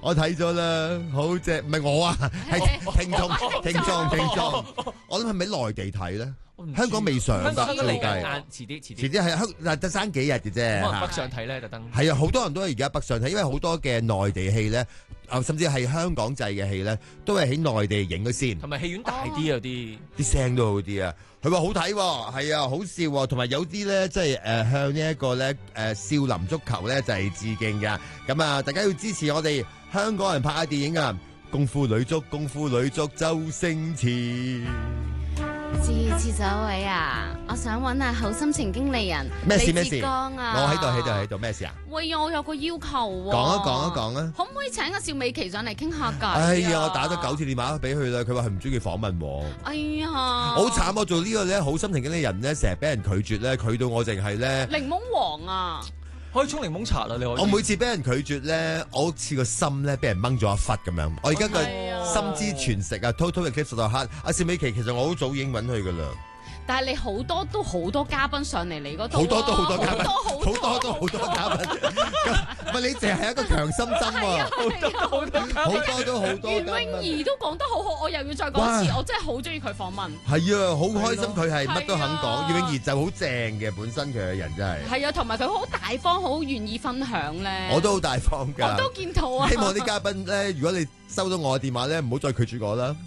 我睇咗啦，好正，唔係我啊，係聽眾。我諗係咪內地睇咧？香港未上㗎， 香港嚟估計緊，遲啲。 遲啲係嗱，得生幾日嘅啫。 可能北上睇咧，特登。 係啊，好多人都係而家北上睇，因為好多嘅內地戲咧，甚至係香港製嘅戲咧，都係喺內地影咗先。 同埋戲院大啲有啲， 啲聲都好啲啊！佢話好睇喎，係啊，好笑喎，同埋有啲咧，即係向呢一個咧少林足球咧就係致敬㗎。咁啊，大家要支持我哋香港人拍嘅電影啊！功夫女足周星馳。 志走位啊！我想揾下好心情經理人咩事？ 李志剛啊！ 我喺度咩事啊？ 喂，我有個要求喎。 講啊！ 可唔可以請阿邵美琪上嚟傾下偈？ 哎呀，我打咗9次電話俾佢啦，佢話佢唔中意訪問我。 哎呀， 好慘！我做呢個咧好心情經理人咧，成日俾人拒絕咧，拒到我淨係咧檸檬王啊！ 可以沖檸檬茶啦，你可以。 我每次俾人拒絕咧，我好似個心咧俾人掹咗一忽咁樣。我而家個心知全食啊 ，total eclipse of the heart。阿邵美琪其實我好早已經揾佢噶啦。 但係你好多嘉賓上嚟你嗰度， 好多嘉賓， 好多嘉賓。唔係你淨係一個強心針喎，好多。 袁詠儀都講得好好，我又要再講一次，我真係好中意佢訪問。 係啊，好開心佢係乜都肯講。袁詠儀就好正嘅，本身佢嘅人真係。 係啊，同埋佢好大方，好願意分享咧。 我都好大方㗎。 我都見到啊。 希望啲嘉賓咧，如果你收到我嘅電話咧，唔好再拒絕我啦。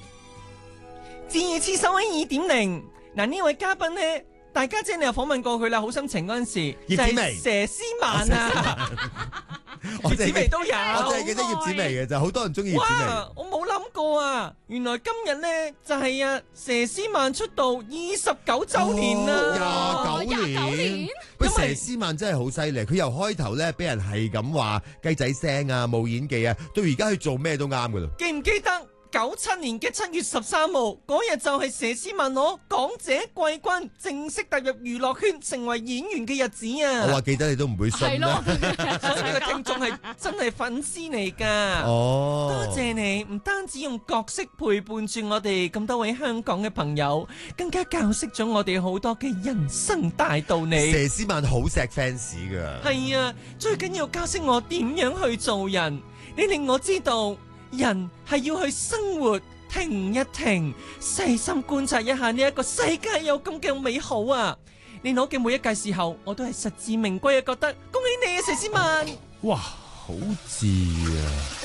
自首喺2.0。嗱呢位嘉賓咧，大家姐你又訪問過佢啦，好心情嗰陣時， 葉子薇、 佘詩曼啊，葉子薇都有， 我淨係記得葉子薇嘅就好多人中意葉子薇。 哇！我冇諗過啊，原來今日咧就係佘詩曼出道29週年啦 ，29年。喂，佘詩曼真係好犀利，佢由開頭咧俾人係咁話雞仔聲啊，冇演技啊，到而家去做咩都啱噶啦。 記唔記得97年嘅7月13號嗰日就係佘詩曼攞港姐季軍，正式踏入娛樂圈成為演員嘅日子啊！ 我話記得你都唔會信啦， 所以呢個聽眾係真係粉絲嚟噶。 哦， 多謝你，唔單止用角色陪伴住我哋咁多位香港嘅朋友，更加教識咗我哋好多嘅人生大道理。 佘詩曼好錫 fans 噶， 係啊，最緊要教識我點樣去做人。你令我知道。人係要去生活，停一停，細心觀察一下呢一個世界有咁嘅美好啊！你攞嘅每一屆時候，我都係實至名歸啊！覺得恭喜你啊，佘詩曼！ 哇，好字啊！